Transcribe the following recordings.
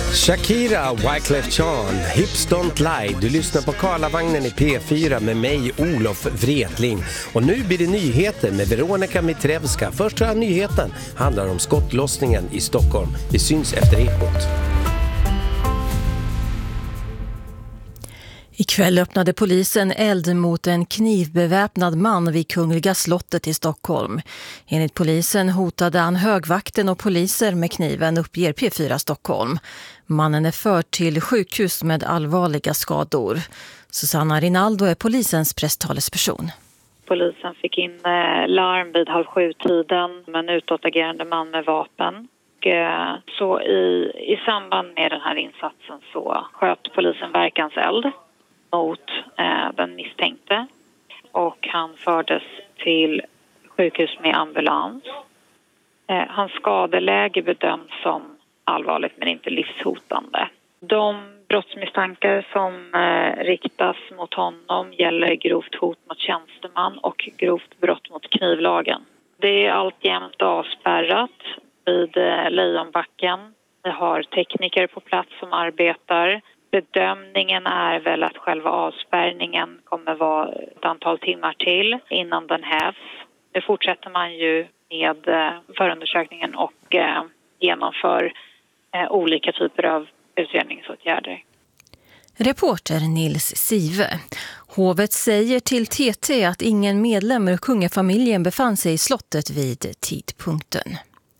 Shakira, Wyclef Jean, Hips Don't Lie. Du lyssnar på Karlavagnen i P4 med mig, Olof Wretling. Och nu blir det nyheter med Veronica Mitrevska. Första nyheten handlar om skottlossningen i Stockholm. Vi syns efter Ekot. Ikväll öppnade polisen eld mot en knivbeväpnad man vid Kungliga slottet i Stockholm. Enligt polisen hotade han högvakten och poliser med kniven, uppger P4 Stockholm. Mannen är förd till sjukhus med allvarliga skador. Susanna Rinaldo är polisens presstalesperson. Polisen fick in larm vid 6:30-tiden med en utåtagerande man med vapen. Så i samband med den här insatsen så sköt polisen verkanseld mot den misstänkte och han fördes till sjukhus med ambulans. Hans skadeläge bedöms som allvarligt men inte livshotande. De brottsmisstankar som riktas mot honom gäller grovt hot mot tjänsteman och grovt brott mot knivlagen. Det är alltjämt avspärrat vid Lejonbacken. Vi har tekniker på plats som arbetar. Bedömningen är väl att själva avspärrningen kommer vara ett antal timmar till innan den hävs. Nu fortsätter man ju med förundersökningen och genomför olika typer av utredningsåtgärder. Reporter Nils Sive. Hovet säger till TT att ingen medlem ur kungafamiljen befann sig i slottet vid tidpunkten.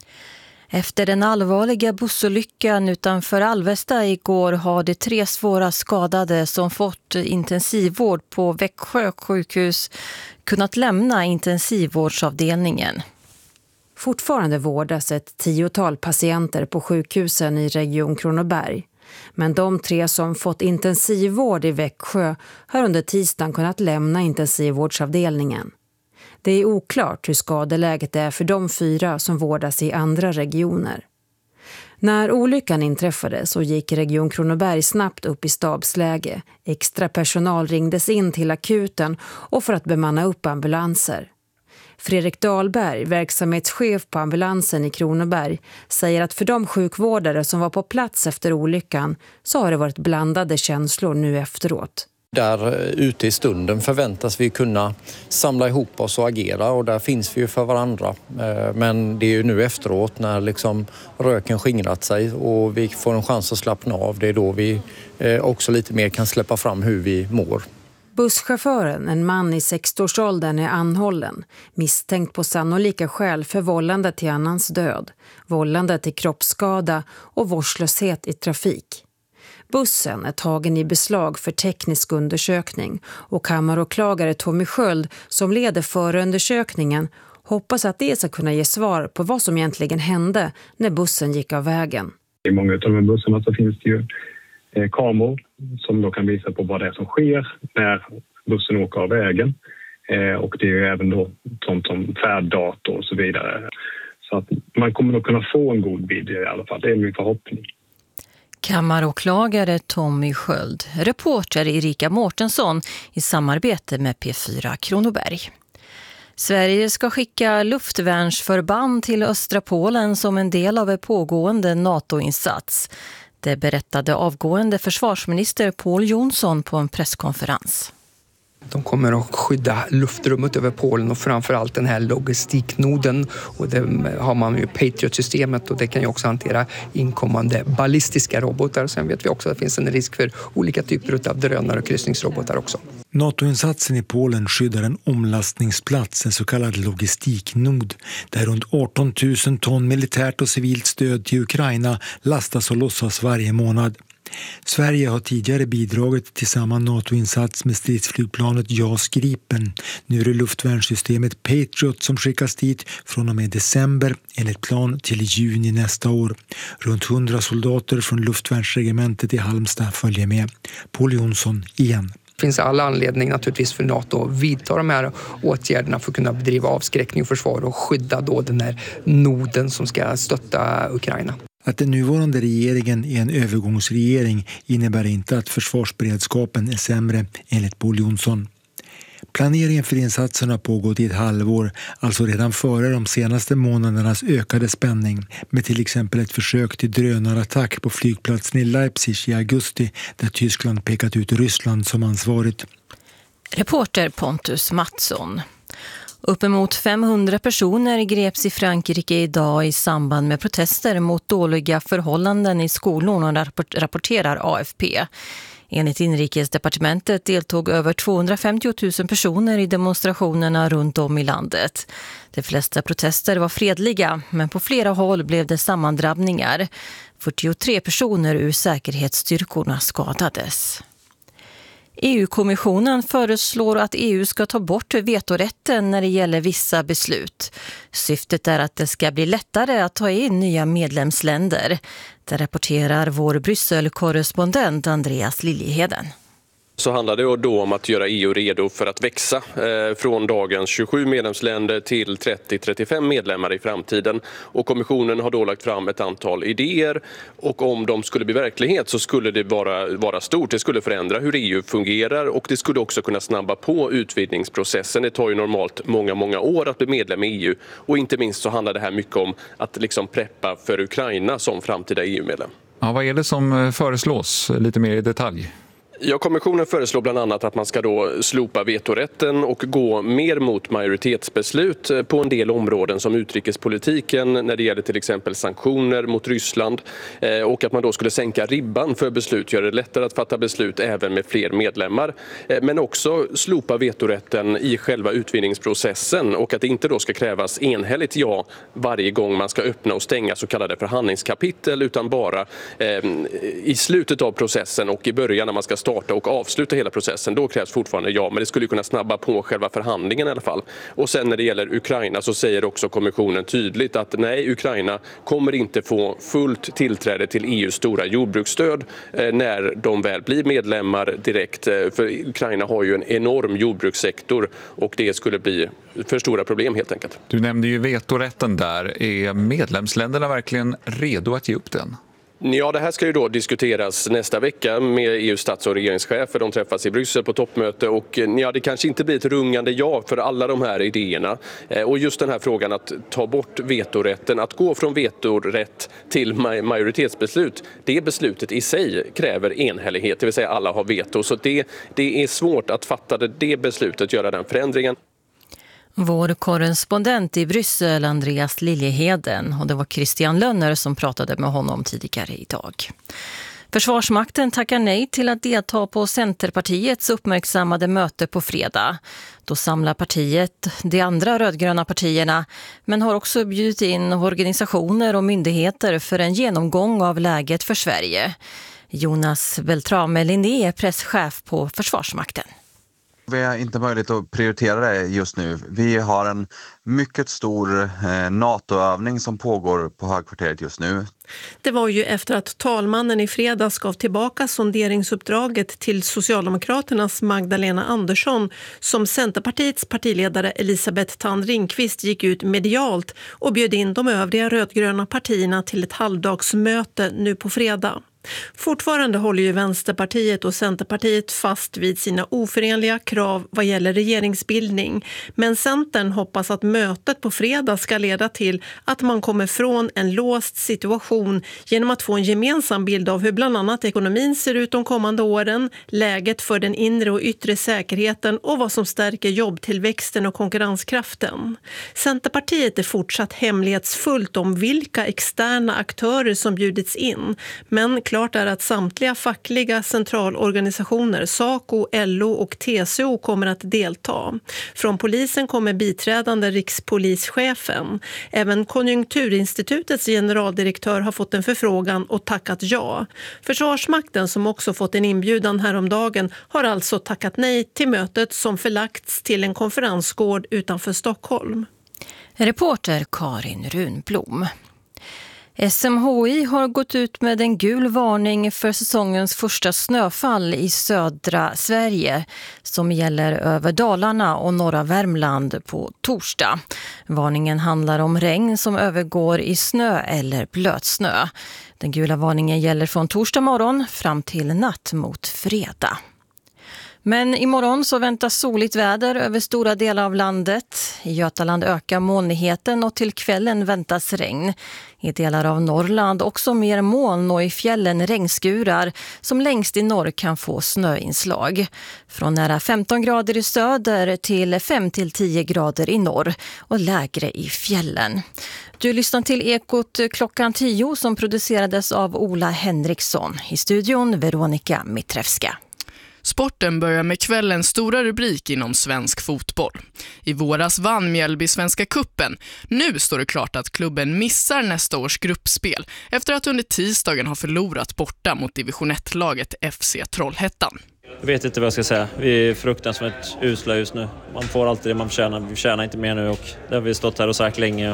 Efter den allvarliga bussolyckan utanför Alvesta igår har de 3 svåra skadade som fått intensivvård på Växjö sjukhus kunnat lämna intensivvårdsavdelningen. Fortfarande vårdas ett 10-tal patienter på sjukhusen i Region Kronoberg. Men de 3 som fått intensivvård i Växjö har under tisdagen kunnat lämna intensivvårdsavdelningen. Det är oklart hur skadeläget är för de 4 som vårdas i andra regioner. När olyckan inträffade så gick Region Kronoberg snabbt upp i stabsläge. Extra personal ringdes in till akuten och för att bemanna upp ambulanser. Fredrik Dahlberg, verksamhetschef på ambulansen i Kronoberg, säger att för de sjukvårdare som var på plats efter olyckan så har det varit blandade känslor nu efteråt. Där ute i stunden förväntas vi kunna samla ihop oss och agera och där finns vi ju för varandra. Men det är ju nu efteråt när liksom röken skingrat sig och vi får en chans att slappna av. Det är då vi också lite mer kan släppa fram hur vi mår. Busschauffören, en man i 60-årsåldern, är anhållen, misstänkt på sannolika skäl för vållande till annans död, vållande till kroppsskada och vårdslöshet i trafik. Bussen är tagen i beslag för teknisk undersökning och kammaråklagare Tommy Sköld, som leder förundersökningen, hoppas att det ska kunna ge svar på vad som egentligen hände när bussen gick av vägen. I många av de här bussarna så finns det ju kameror som då kan visa på vad det är som sker när bussen åker av vägen. Och det är ju även då sånt som färddator och så vidare. Så att man kommer nog kunna få en god bild i alla fall, det är min förhoppning. Kammaråklagare Tommy Sköld, reporter Erika Mårtensson i samarbete med P4 Kronoberg. Sverige ska skicka luftvärnsförband till östra Polen som en del av en pågående NATO-insats. Det berättade avgående försvarsminister Pål Jonsson på en presskonferens. De kommer att skydda luftrummet över Polen och framförallt den här logistiknoden. Och det har man ju Patriot-systemet och det kan ju också hantera inkommande ballistiska robotar. Sen vet vi också att det finns en risk för olika typer av drönare och kryssningsrobotar också. NATO-insatsen i Polen skyddar en omlastningsplats, en så kallad logistiknod, där runt 18 000 ton militärt och civilt stöd till Ukraina lastas och lossas varje månad. Sverige har tidigare bidragit till samma NATO-insats med stridsflygplanet JAS Gripen. Nu är det luftvärnssystemet Patriot som skickas dit från och med december enligt plan till juni nästa år. Runt 100 soldater från luftvärnsregementet i Halmstad följer med. Pål Jonsson igen. Det finns alla anledning naturligtvis för NATO att vidta de här åtgärderna för att kunna bedriva avskräckning och försvar och skydda då den här noden som ska stötta Ukraina. Att den nuvarande regeringen är en övergångsregering innebär inte att försvarsberedskapen är sämre, enligt Pål Jonsson. Planeringen för insatsen har pågått i ett halvår, alltså redan före de senaste månadernas ökade spänning, med till exempel ett försök till drönarattack på flygplatsen i Leipzig i augusti, där Tyskland pekat ut Ryssland som ansvarigt. Reporter Pontus Mattsson. Uppemot 500 personer greps i Frankrike idag i samband med protester mot dåliga förhållanden i skolorna, rapporterar AFP. Enligt inrikesdepartementet deltog över 250 000 personer i demonstrationerna runt om i landet. De flesta protester var fredliga, men på flera håll blev det sammandrabbningar. 43 personer ur säkerhetsstyrkorna skadades. EU-kommissionen föreslår att EU ska ta bort vetorätten när det gäller vissa beslut. Syftet är att det ska bli lättare att ta in nya medlemsländer. Det rapporterar vår Bryssel-korrespondent Andreas Liljeheden. Så handlar det då om att göra EU redo för att växa från dagens 27 medlemsländer till 30-35 medlemmar i framtiden. Och kommissionen har då lagt fram ett antal idéer, och om de skulle bli verklighet så skulle det vara stort. Det skulle förändra hur EU fungerar, och det skulle också kunna snabba på utvidgningsprocessen. Det tar ju normalt många år att bli medlem i EU, och inte minst så handlar det här mycket om att liksom preppa för Ukraina som framtida EU-medlem. Ja, vad är det som föreslås lite mer i detalj? Ja, kommissionen föreslår bland annat att man ska då slopa vetorätten och gå mer mot majoritetsbeslut på en del områden som utrikespolitiken, när det gäller till exempel sanktioner mot Ryssland, och att man då skulle sänka ribban för beslut, göra det lättare att fatta beslut även med fler medlemmar, men också slopa vetorätten i själva utvidgningsprocessen, och att det inte då ska krävas enhälligt ja varje gång man ska öppna och stänga så kallade förhandlingskapitel, utan bara i slutet av processen och i början när man ska starta och avsluta hela processen. Då krävs fortfarande ja, men det skulle kunna snabba på själva förhandlingen i alla fall. Och sen när det gäller Ukraina så säger också kommissionen tydligt att nej, Ukraina kommer inte få fullt tillträde till EUs stora jordbruksstöd när de väl blir medlemmar direkt. För Ukraina har ju en enorm jordbrukssektor, och det skulle bli för stora problem helt enkelt. Du nämnde ju vetorätten där. Är medlemsländerna verkligen redo att ge upp den? Ja, det här ska ju då diskuteras nästa vecka med EUs stats- och regeringschefer. De träffas i Bryssel på toppmöte, och ja, det kanske inte blir ett rungande ja för alla de här idéerna. Och just den här frågan att ta bort vetorätten, att gå från vetorätt till majoritetsbeslut, det beslutet i sig kräver enhällighet, det vill säga alla har veto. Så det är svårt att fatta det beslutet, göra den förändringen. Vår korrespondent i Bryssel, Andreas Liljeheden, och det var Christian Lönner som pratade med honom tidigare idag. Försvarsmakten tackar nej till att delta på Centerpartiets uppmärksammade möte på fredag. Då samlar partiet de andra rödgröna partierna, men har också bjudit in organisationer och myndigheter för en genomgång av läget för Sverige. Jonas Beltrame Linné är presschef på Försvarsmakten. Vi har inte möjlighet att prioritera det just nu. Vi har en mycket stor NATO-övning som pågår på högkvarteret just nu. Det var ju efter att talmannen i fredags gav tillbaka sonderingsuppdraget till Socialdemokraternas Magdalena Andersson som Centerpartiets partiledare Elisabeth Thand Ringqvist gick ut medialt och bjöd in de övriga rödgröna partierna till ett halvdagsmöte nu på fredag. Fortfarande håller ju Vänsterpartiet och Centerpartiet fast vid sina oförenliga krav vad gäller regeringsbildning. Men Centern hoppas att mötet på fredag ska leda till att man kommer från en låst situation genom att få en gemensam bild av hur bland annat ekonomin ser ut de kommande åren, läget för den inre och yttre säkerheten och vad som stärker jobbtillväxten och konkurrenskraften. Centerpartiet är fortsatt hemlighetsfullt om vilka externa aktörer som bjudits in, men klart är att samtliga fackliga centralorganisationer, SACO, LO och TCO kommer att delta. Från polisen kommer biträdande rikspolischefen. Även Konjunkturinstitutets generaldirektör har fått en förfrågan och tackat ja. Försvarsmakten, som också fått en inbjudan häromdagen, har alltså tackat nej till mötet som förlagts till en konferensgård utanför Stockholm. Reporter Karin Runblom. SMHI har gått ut med en gul varning för säsongens första snöfall i södra Sverige som gäller över Dalarna och norra Värmland på torsdag. Varningen handlar om regn som övergår i snö eller blötsnö. Den gula varningen gäller från torsdag morgon fram till natt mot fredag. Men imorgon så väntas soligt väder över stora delar av landet. I Götaland ökar molnigheten och till kvällen väntas regn. I delar av Norrland också mer moln och i fjällen regnskurar som längst i norr kan få snöinslag. Från nära 15 grader i söder till 5-10 grader i norr och lägre i fjällen. Du lyssnar till Ekot klockan 10 som producerades av Ola Henriksson. I studion Veronica Mitrevska. Sporten börjar med kvällens stora rubrik inom svensk fotboll. I våras vann Mjällby Svenska Cupen. Nu står det klart att klubben missar nästa års gruppspel efter att under tisdagen ha förlorat borta mot division 1-laget FC Trollhättan. Jag vet inte vad jag ska säga. Vi är fruktansvärt usla just nu. Man får alltid det man förtjänar. Vi tjänar inte mer nu och det har vi stått här och sagt länge.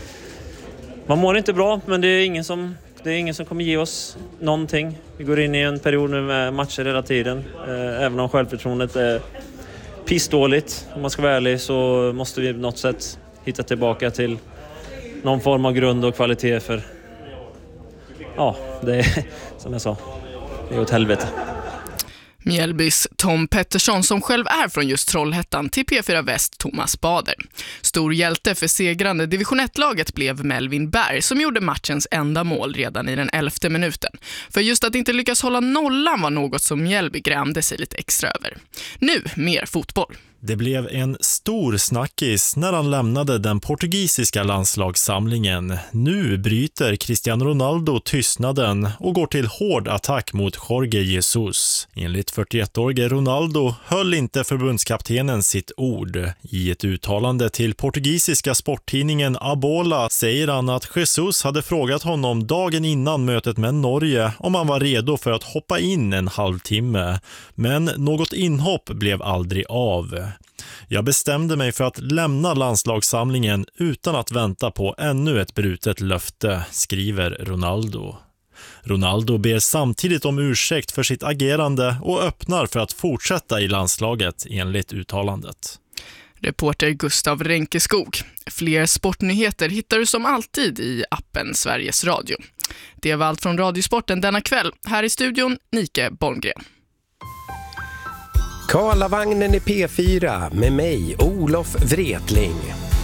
Man mår inte bra, men det är ingen som kommer ge oss någonting. Vi går in i en period nu med matcher hela tiden. Även om självförtroendet är pissdåligt. Om man ska vara ärlig så måste vi på något sätt hitta tillbaka till någon form av grund och kvalitet för... Ja, det är som jag sa. Det är åt helvete. Mjällbys Tom Pettersson som själv är från just Trollhättan till P4 Väst Thomas Bader. Stor hjälte för segrande division 1-laget blev Melvin Berg som gjorde matchens enda mål redan i den 11:e minuten. För just att inte lyckas hålla nollan var något som Mjällby grämde sig lite extra över. Nu mer fotboll. Det blev en stor snackis när han lämnade den portugisiska landslagssamlingen. Nu bryter Cristiano Ronaldo tystnaden och går till hård attack mot Jorge Jesus. Enligt 41-årige Ronaldo höll inte förbundskaptenen sitt ord. I ett uttalande till portugisiska sporttidningen Abola säger han att Jesus hade frågat honom dagen innan mötet med Norge om han var redo för att hoppa in en halvtimme. Men något inhopp blev aldrig av. Jag bestämde mig för att lämna landslagssamlingen utan att vänta på ännu ett brutet löfte, skriver Ronaldo. Ronaldo ber samtidigt om ursäkt för sitt agerande och öppnar för att fortsätta i landslaget enligt uttalandet. Reporter Gustav Renkeskog. Fler sportnyheter hittar du som alltid i appen Sveriges Radio. Det var allt från Radiosporten denna kväll. Här i studion, Nike Bolmgren. Karlavagnen i P4 med mig, Olof Wretling.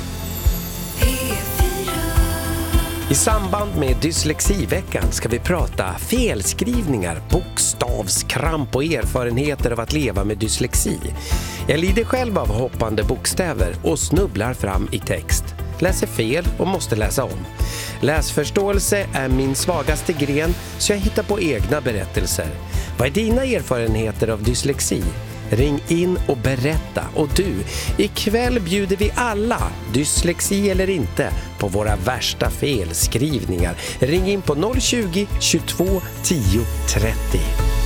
I samband med dyslexiveckan ska vi prata felskrivningar, bokstavskramp och erfarenheter av att leva med dyslexi. Jag lider själv av hoppande bokstäver och snubblar fram i text. Läser fel och måste läsa om. Läsförståelse är min svagaste gren så jag hittar på egna berättelser. Vad är dina erfarenheter av dyslexi? Ring in och berätta. Och du, ikväll bjuder vi alla, dyslexi eller inte, på våra värsta felskrivningar. Ring in på 020 22 10 30.